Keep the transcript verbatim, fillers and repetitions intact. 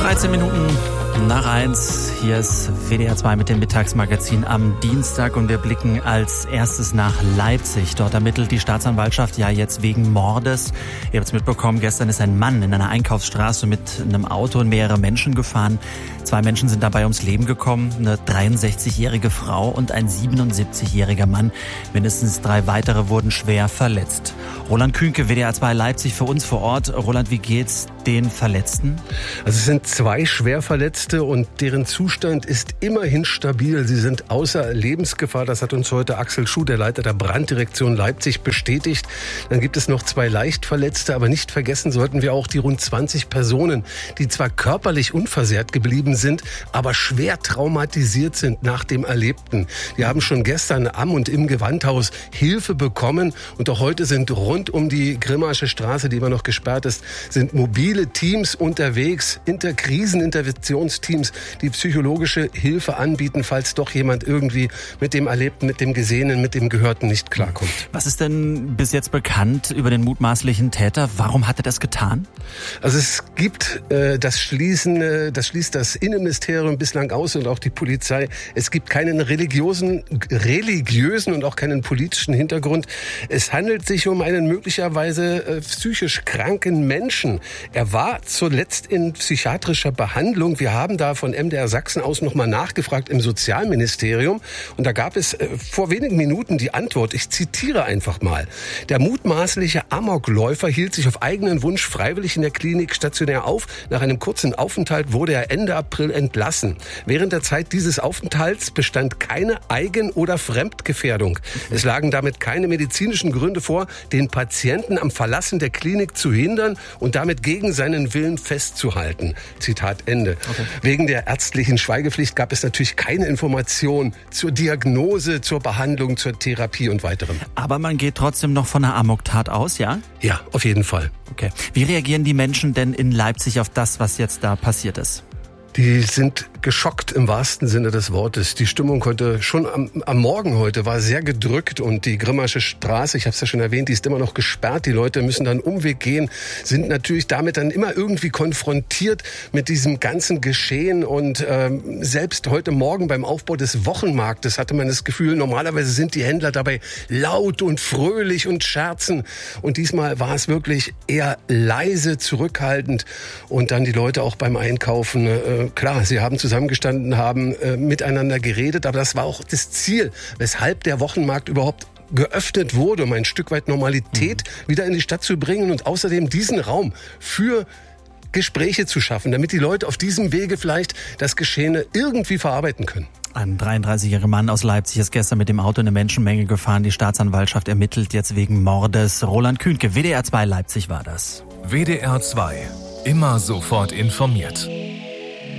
dreizehn Minuten nach eins. Hier ist W D R zwei mit dem Mittagsmagazin am Dienstag und wir blicken als erstes nach Leipzig. Dort ermittelt die Staatsanwaltschaft ja jetzt wegen Mordes. Ihr habt es mitbekommen, gestern ist ein Mann in einer Einkaufsstraße mit einem Auto und mehrere Menschen gefahren. Zwei Menschen sind dabei ums Leben gekommen, eine dreiundsechzigjährige Frau und ein siebenundsiebzigjähriger Mann. Mindestens drei weitere wurden schwer verletzt. Roland Kühnke, W D R zwei Leipzig für uns vor Ort. Roland, wie geht's den Verletzten? Also es sind zwei Schwerverletzte und deren Zustand ist immerhin stabil. Sie sind außer Lebensgefahr. Das hat uns heute Axel Schuh, der Leiter der Branddirektion Leipzig, bestätigt. Dann gibt es noch zwei Leichtverletzte, aber nicht vergessen sollten wir auch die rund zwanzig Personen, die zwar körperlich unversehrt geblieben sind, aber schwer traumatisiert sind nach dem Erlebten. Die haben schon gestern am und im Gewandhaus Hilfe bekommen und auch heute sind rund um die Grimmarsche Straße, die immer noch gesperrt ist, sind mobile Teams unterwegs, Interkriseninterventionsteams, die psychologische Hilfe anbieten, falls doch jemand irgendwie mit dem Erlebten, mit dem Gesehenen, mit dem Gehörten nicht klarkommt. Was ist denn bis jetzt bekannt über den mutmaßlichen Täter? Warum hat er das getan? Also es gibt, äh, das schließen, äh, das schließt das Innenministerium bislang aus und auch die Polizei. Es gibt keinen religiösen, religiösen und auch keinen politischen Hintergrund. Es handelt sich um einen möglicherweise äh, psychisch kranken Menschen. Er war zuletzt in psychiatrischer Behandlung. Wir haben da von M D R Sachsen aus nochmal nachgefragt im Sozialministerium. Und da gab es äh, vor wenigen Minuten die Antwort. Ich zitiere einfach mal. Der mutmaßliche Amokläufer hielt sich auf eigenen Wunsch freiwillig in der Klinik stationär auf. Nach einem kurzen Aufenthalt wurde er Ende April entlassen. Während der Zeit dieses Aufenthalts bestand keine Eigen- oder Fremdgefährdung. Es lagen damit keine medizinischen Gründe vor, den Patienten am Verlassen der Klinik zu hindern und damit gegen seinen Willen festzuhalten. Zitat Ende. Okay. Wegen der ärztlichen Schweigepflicht gab es natürlich keine Information zur Diagnose, zur Behandlung, zur Therapie und weiterem. Aber man geht trotzdem noch von einer Amoktat aus, ja? Ja, auf jeden Fall. Okay. Wie reagieren die Menschen denn in Leipzig auf das, was jetzt da passiert ist? Die sind geschockt im wahrsten Sinne des Wortes. Die Stimmung heute, schon am, am Morgen heute, war sehr gedrückt und die Grimmarsche Straße, ich habe es ja schon erwähnt, die ist immer noch gesperrt. Die Leute müssen dann Umweg gehen, sind natürlich damit dann immer irgendwie konfrontiert mit diesem ganzen Geschehen und ähm, selbst heute Morgen beim Aufbau des Wochenmarktes hatte man das Gefühl, normalerweise sind die Händler dabei laut und fröhlich und scherzen und diesmal war es wirklich eher leise, zurückhaltend und dann die Leute auch beim Einkaufen, äh, klar, sie haben zusammengestanden, haben äh, miteinander geredet, aber das war auch das Ziel, weshalb der Wochenmarkt überhaupt geöffnet wurde, um ein Stück weit Normalität mhm. wieder in die Stadt zu bringen und außerdem diesen Raum für Gespräche zu schaffen, damit die Leute auf diesem Wege vielleicht das Geschehene irgendwie verarbeiten können. Ein dreiunddreißigjähriger Mann aus Leipzig ist gestern mit dem Auto in eine Menschenmenge gefahren. Die Staatsanwaltschaft ermittelt jetzt wegen Mordes. Roland Kühnke, W D R zwei Leipzig war das. W D R zwei. Immer sofort informiert.